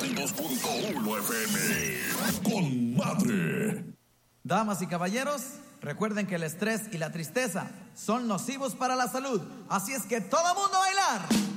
92.1 FM. Con madre. Damas y caballeros, recuerden que el estrés y la tristeza son nocivos para la salud. Así es que todo mundo a bailar.